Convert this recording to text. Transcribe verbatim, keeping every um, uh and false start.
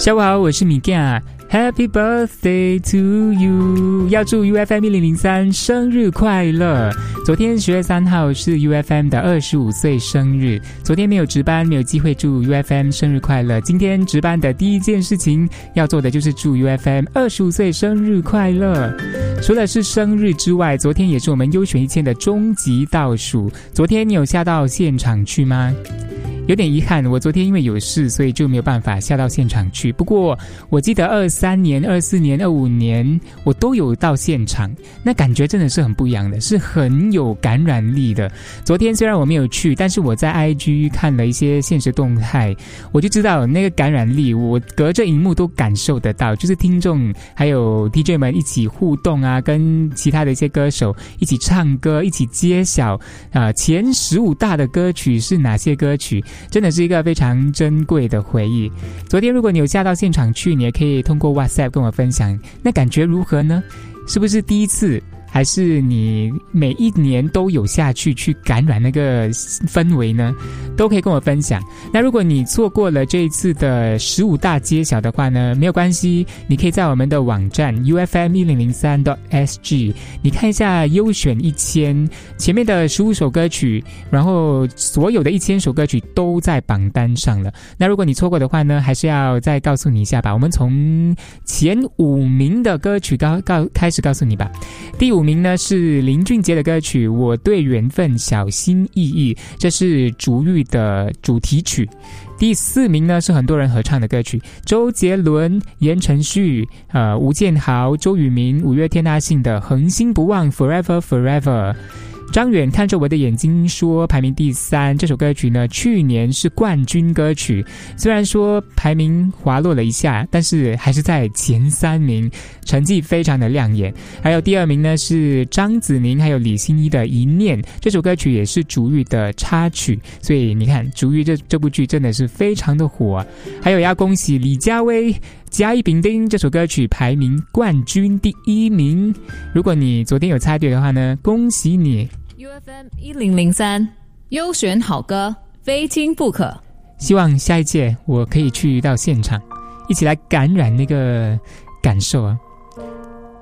下午好，我是米干。Happy birthday to you！ 要祝 U F M 一零零三生日快乐！昨天十月三号是 U F M 的二十五岁生日，昨天没有值班，没有机会祝 U F M 生日快乐。今天值班的第一件事情要做的就是祝 U F M 二十五岁生日快乐。除了是生日之外，昨天也是我们优选一千的终极倒数。昨天你有下到现场去吗？有点遗憾，我昨天因为有事，所以就没有办法下到现场去。不过我记得二三年、二四年、二五年我都有到现场，那感觉真的是很不一样的，是很有感染力的。昨天虽然我没有去，但是我在 I G 看了一些现实动态，我就知道那个感染力，我隔着荧幕都感受得到，就是听众还有 D J 们一起互动啊，跟其他的一些歌手一起唱歌，一起揭晓啊、呃、前十五大的歌曲是哪些歌曲。真的是一个非常珍贵的回忆。昨天如果你有下到现场去，你也可以通过 WhatsApp 跟我分享，那感觉如何呢？是不是第一次？还是你每一年都有下去去感染那个氛围呢？都可以跟我分享。那如果你错过了这一次的十五大揭晓的话呢，没有关系，你可以在我们的网站 U F M 一零零三 点 S G 你看一下优选一千前面的十五首歌曲，然后所有的一千首歌曲都在榜单上了。那如果你错过的话呢，还是要再告诉你一下吧。我们从前五名的歌曲告告开始告诉你吧。第五名呢是林俊杰的歌曲《我对缘分小心翼翼》，这是逐玉的主题曲。第四名呢是很多人合唱的歌曲，周杰伦、言承旭、呃吴建豪、周渝民、五月天阿信的《恒心不忘 Forever Forever》。张远看着我的眼睛说排名第三，这首歌曲呢去年是冠军歌曲，虽然说排名滑落了一下，但是还是在前三名，成绩非常的亮眼。还有第二名呢是张子宁还有李心一的一念，这首歌曲也是逐玉的插曲，所以你看逐玉这这部剧真的是非常的火、啊、还有要恭喜李佳薇甲乙丙丁这首歌曲排名冠军第一名。如果你昨天有猜对的话呢，恭喜你。 U F M 一零零三优选好歌，非听不可。 希望下一届我可以去到现场，一起来感染那个感受啊。